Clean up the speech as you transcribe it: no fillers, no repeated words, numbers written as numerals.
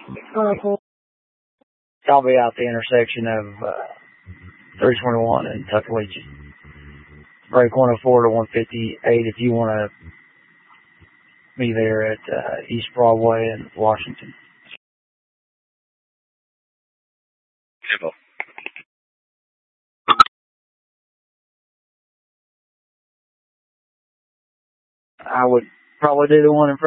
I'll be out the intersection of 321 and Tuckawee. Break 104 to 158 if you want to be there at East Broadway in Washington. I would probably do the one in front